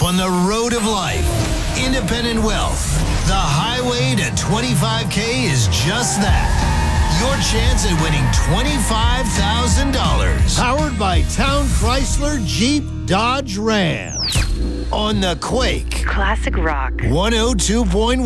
on the road of life. Independent Wealth. The highway to 25K is just that. Your chance at winning $25,000. Powered by Town Chrysler Jeep Dodge Ram. On the Quake. Classic rock. 102.1.